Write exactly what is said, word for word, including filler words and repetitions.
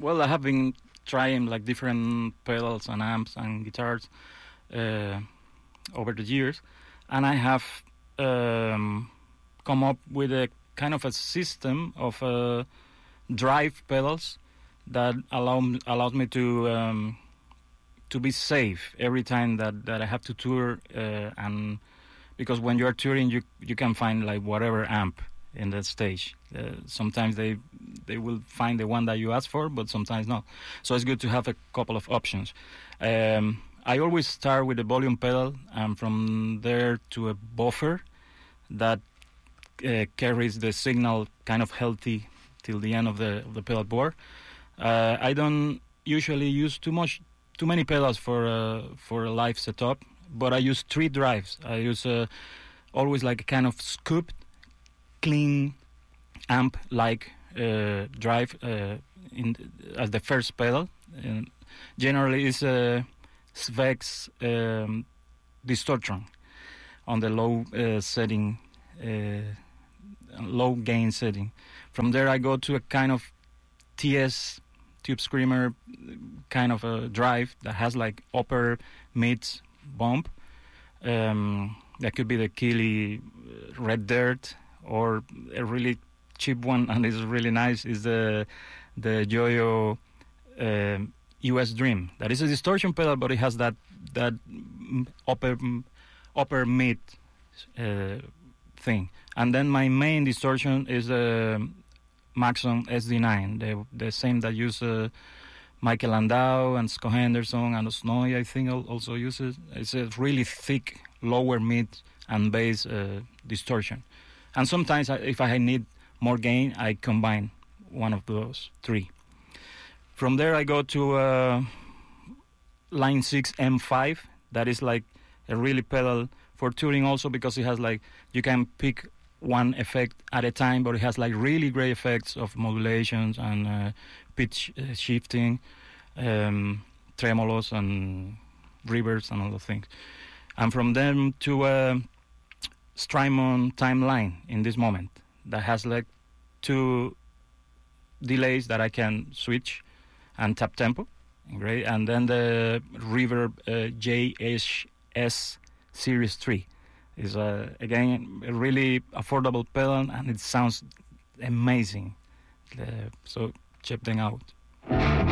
well, I have been trying like different pedals and amps and guitars uh, over the years, and I have um, come up with a kind of a system of uh, drive pedals that allow allows me to um, to be safe every time that, that I have to tour, uh, and because when you are touring, you you can find like whatever amp in the stage. Uh, sometimes they they will find the one that you ask for, but sometimes not. So it's good to have a couple of options. Um, I always start with the volume pedal, and from there to a buffer that uh, carries the signal kind of healthy till the end of the of the pedal board. Uh, I don't usually use too much, too many pedals for uh, for a live setup, but I use three drives. I use uh, always like a kind of scooped, clean amp-like uh, drive uh, in as the first pedal. And generally, it's a Svex um, Distortion on the low uh, setting, uh, low gain setting. From there, I go to a kind of T S Tube Screamer kind of a drive that has like upper mid bump. Um, that could be the Keeley Red Dirt, or a really cheap one, and it's really nice, is the the Joyo um, U S Dream. That is a distortion pedal, but it has that that upper upper mid uh, thing. And then my main distortion is the uh, Maxon S D nine, the the same that use uh, Michael Landau and Scott Henderson and Osnoy, I think, also uses. It's a really thick lower mid and bass uh, distortion. And sometimes, if I need more gain, I combine one of those three. From there, I go to uh, Line six M five. That is like a really pedal for touring also, because it has like, you can pick one effect at a time, but it has like really great effects of modulations and uh, pitch uh, shifting, um, tremolos and reverbs and all those things. And from them to uh, Strymon Timeline in this moment that has like two delays that I can switch and tap tempo, great, and then the Reverb uh, J H S Series three is uh, again a really affordable pedal, and it sounds amazing. Uh, so check them out.